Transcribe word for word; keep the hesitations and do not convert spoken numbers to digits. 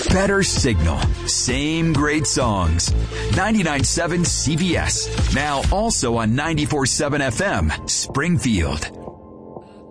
Better signal. Same great songs. ninety-nine point seven C B S. Now also on ninety-four point seven F M, Springfield.